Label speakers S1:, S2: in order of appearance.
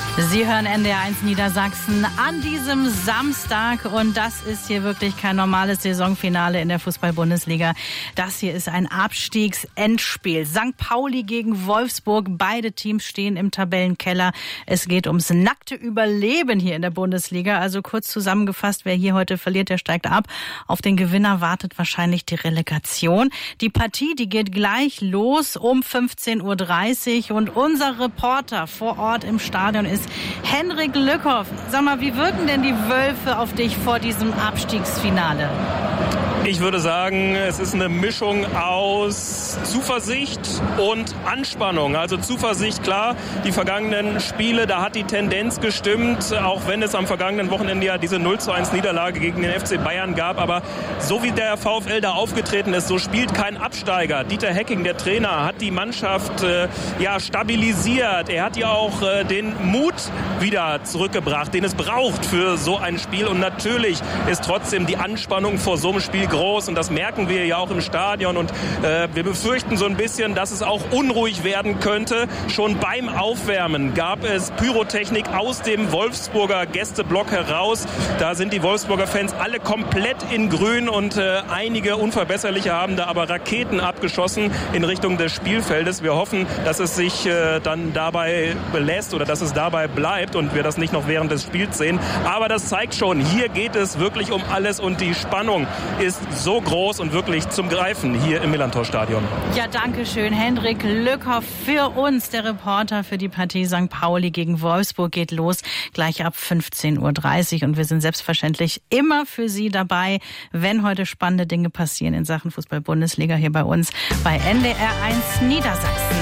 S1: Sie hören NDR1 Niedersachsen an diesem Samstag und das ist hier wirklich kein normales Saisonfinale in der Fußball-Bundesliga. Das hier ist ein Abstiegsendspiel. St. Pauli gegen Wolfsburg. Beide Teams stehen im Tabellenkeller. Es geht ums nackte Überleben hier in der Bundesliga. Also kurz zusammengefasst, wer hier heute verliert, der steigt ab. Auf den Gewinner wartet wahrscheinlich die Relegation. Die Partie, die geht gleich los um 15:30 Uhr und unser Reporter vor Ort im Stadion ist Henrik Lückhoff. Sag mal, wie wirken denn die Wölfe auf dich vor diesem Abstiegsfinale?
S2: Ich würde sagen, es ist eine Mischung aus Zuversicht und Anspannung. Also Zuversicht, klar, die vergangenen Spiele, da hat die Tendenz gestimmt, auch wenn es am vergangenen Wochenende ja diese 0:1 Niederlage gegen den FC Bayern gab. Aber so wie der VfL da aufgetreten ist, so spielt kein Absteiger. Dieter Hecking, der Trainer, hat die Mannschaft stabilisiert. Er hat ja auch den Mut wieder zurückgebracht, den es braucht für so ein Spiel. Und natürlich ist trotzdem die Anspannung vor so einem Spiel groß und das merken wir ja auch im Stadion und wir befürchten so ein bisschen, dass es auch unruhig werden könnte. Schon beim Aufwärmen gab es Pyrotechnik aus dem Wolfsburger Gästeblock heraus. Da sind die Wolfsburger Fans alle komplett in grün und einige Unverbesserliche haben da aber Raketen abgeschossen in Richtung des Spielfeldes. Wir hoffen, dass es sich dann dabei belässt oder dass es dabei bleibt und wir das nicht noch während des Spiels sehen. Aber das zeigt schon, hier geht es wirklich um alles und die Spannung ist so groß und wirklich zum Greifen hier im Millerntor-Stadion.
S1: Ja, danke schön, Henrik Lückhoff für uns, der Reporter für die Partie St. Pauli gegen Wolfsburg geht los, gleich ab 15:30 Uhr und wir sind selbstverständlich immer für Sie dabei, wenn heute spannende Dinge passieren in Sachen Fußball-Bundesliga hier bei uns bei NDR1 Niedersachsen.